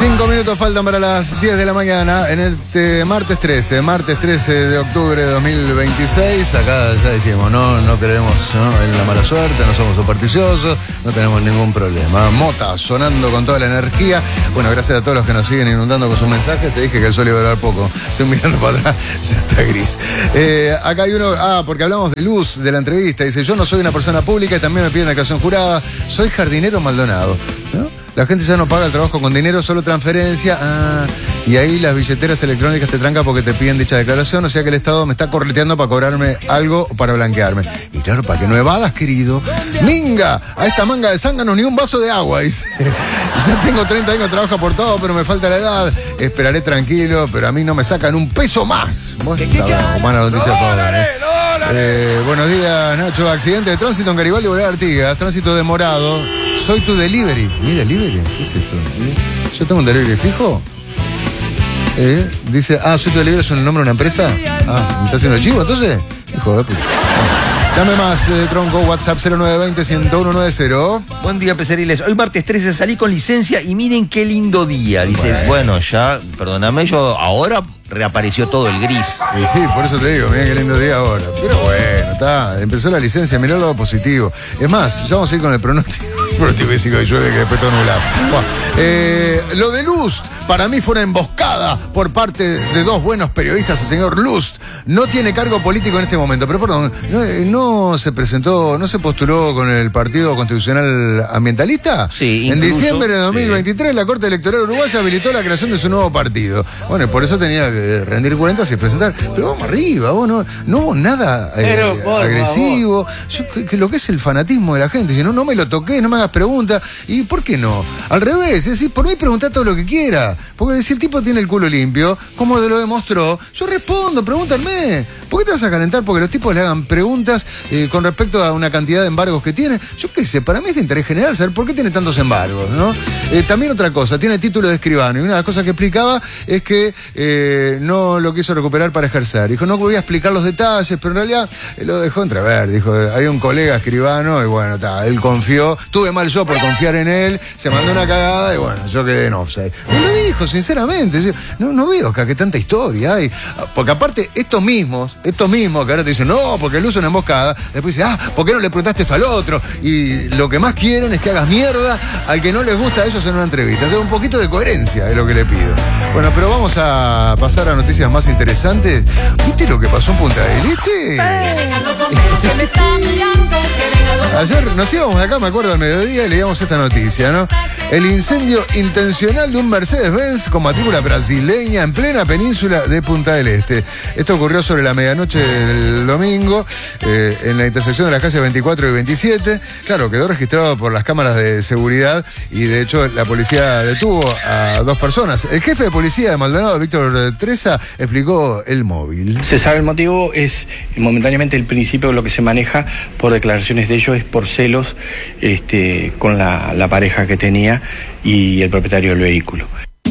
5 minutos faltan para las 10 de la mañana en este martes 13 de octubre de 2026. Acá ya dijimos, no creemos, ¿no?, en la mala suerte, no somos supersticiosos, no tenemos ningún problema. Mota sonando con toda la energía. Bueno, gracias a todos los que nos siguen inundando con sus mensajes. Te dije que el sol iba a durar poco. Estoy mirando para atrás, ya está gris. Acá hay uno, porque hablamos de Luz, de la entrevista. Dice, yo no soy una persona pública y también me piden declaración jurada. Soy jardinero Maldonado, ¿no? La gente ya no paga el trabajo con dinero, solo transferencia. Y ahí las billeteras electrónicas te trancan porque te piden dicha declaración. O sea que el Estado me está correteando para cobrarme algo o para blanquearme. Y claro, para que no evadas, querido. ¡Minga! A esta manga de zánganos ni un vaso de agua, dice. Ya tengo 30 años, trabajo aportado, pero me falta la edad. Esperaré tranquilo, pero a mí no me sacan un peso más. Buena noticia para buenos días, Nacho. Accidente de tránsito en Garibaldi, Boulevard Artigas. Tránsito demorado. Soy tu delivery. ¿Mi delivery? ¿Qué es esto? ¿Yo tengo un delivery fijo? Dice, soy tu delivery, ¿es un nombre de una empresa? ¿Me está haciendo el chivo entonces? Hijo de puta. Dame más, tronco, WhatsApp 0920-101-90. Buen día, Peseriles. Hoy martes 13 salí con licencia y miren qué lindo día. Dice, bueno ya, perdóname, yo ahora reapareció todo el gris. Y sí, por eso te digo, miren qué lindo día ahora. Pero bueno, está, empezó la licencia, mirá el lado positivo. Es más, ya vamos a ir con el pronóstico. Pronóstico físico de llueve que después todo nublado. Bueno, lo de Lust, para mí fue una emboscada por parte de dos buenos periodistas. El señor Lust no tiene cargo político en este momento, pero perdón, no se presentó, no se postuló con el Partido Constitucional Ambientalista. Sí, en diciembre de 2023 sí. La Corte Electoral Uruguaya habilitó la creación de su nuevo partido. Bueno, por eso tenía que rendir cuentas y presentar. Pero vamos arriba, vos no hubo nada agresivo. Lo que es el fanatismo de la gente, si no me lo toqué, no me hagas preguntas. ¿Y por qué no? Al revés, es decir, por mí preguntar todo lo que quiera. Porque si el tipo tiene el culo limpio, como lo demostró, yo respondo, pregúntame. ¿Por qué te vas a calentar porque los tipos le hagan preguntas con respecto a una cantidad de embargos que tiene? Yo qué sé, para mí es de interés general saber por qué tiene tantos embargos, ¿no? También otra cosa, tiene título de escribano, y una de las cosas que explicaba es que no lo quiso recuperar para ejercer. Dijo, no voy a explicar los detalles, pero en realidad lo dejó entrever. Dijo, hay un colega escribano y bueno, él confió, tuve mal yo por confiar en él, se mandó una cagada y bueno, yo quedé en offside. Y lo dijo, sinceramente, no veo acá que tanta historia hay. Porque aparte, estos mismos que ahora te dicen, no, porque él usa una emboscada, después dice, ¿por qué no le preguntaste esto al otro? Y lo que más quieren es que hagas mierda al que no les gusta a ellos en una entrevista. Entonces, un poquito de coherencia es lo que le pido. Bueno, pero vamos a pasar a noticias más interesantes. ¿Viste lo que pasó en Punta del Este? Ayer nos íbamos de acá, me acuerdo, al mediodía y leíamos esta noticia, ¿no? El incendio intencional de un Mercedes-Benz con matrícula brasileña en plena península de Punta del Este. Esto ocurrió sobre la medianoche del domingo, en la intersección de las calles 24 y 27. Claro, quedó registrado por las cámaras de seguridad y de hecho la policía detuvo a dos personas. El jefe de policía de Maldonado, Víctor Treza, explicó el móvil. Se sabe el motivo, es momentáneamente el principio de lo que se maneja por declaraciones de ellos, es por celos con la pareja que tenía y el propietario del vehículo.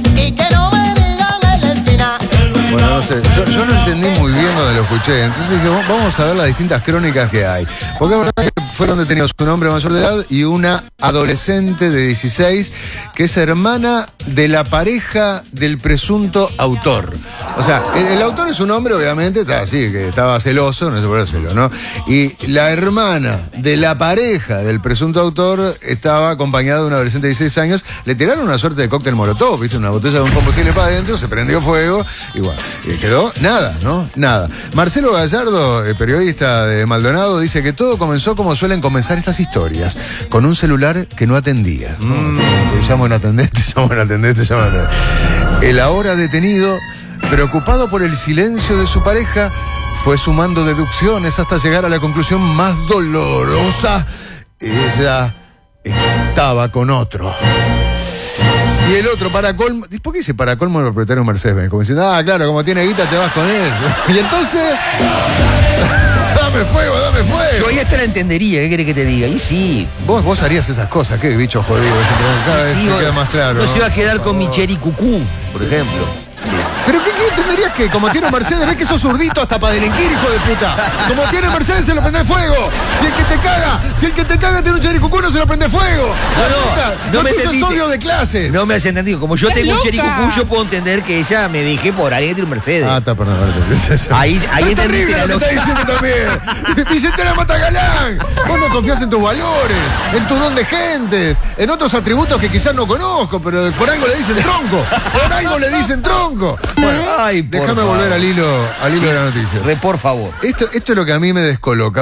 Bueno, no sé, yo no entendí muy bien donde lo escuché, entonces dije, vamos a ver las distintas crónicas que hay. Porque es verdad que fueron detenidos un hombre mayor de edad y una adolescente de 16, que es hermana de la pareja del presunto autor. O sea, el autor es un hombre, obviamente, que estaba celoso, no sé por qué celo, ¿no? Y la hermana de la pareja del presunto autor estaba acompañada de un adolescente de 16 años. Le tiraron una suerte de cóctel molotov, ¿viste? Una botella de un combustible para adentro, se prendió fuego y bueno, quedó nada, ¿no? Nada. Marcelo Gallardo, periodista de Maldonado, dice que todo comenzó como suelen comenzar estas historias, con un celular que no atendía. Te llamo en atendente. El ahora detenido, preocupado por el silencio de su pareja, fue sumando deducciones hasta llegar a la conclusión más dolorosa. Ella estaba con otro. Y el otro, para colmo... ¿Por qué dice para colmo el propietario de un Mercedes-Benz? Como diciendo, claro, como tiene guita te vas con él. Y entonces... Dame fuego. Yo ahí hasta la entendería, ¿qué querés que te diga? Y sí. Vos harías esas cosas, qué bicho jodido. Cada vez se queda más claro. No se iba a quedar con mi Cherry Cucú, por ejemplo. Sí. ¿Pero qué entenderías que como tiene Mercedes, ves que sos zurdito hasta para delinquir, hijo de puta? Como tiene Mercedes, se lo prende fuego. Si el que te caga tiene un Cherry Cucú, no se lo prende fuego. No me es entendiste. odio de clases. No me has entendido. Como yo tengo un Cherry Cucú, yo puedo entender que ella me deje por alguien que tiene un Mercedes. Ah, está, perdón. Ahí es entendiste terrible la lo que está lógica. diciendo también. Billetera Matagalán. Vos no confías en tus valores, en tu don de gentes, en otros atributos que quizás no conozco, pero por algo le dicen tronco. Por algo le dicen tronco. Bueno, Ay, por déjame favor. volver al hilo de las noticias. Por favor. Esto es lo que a mí me descoloca.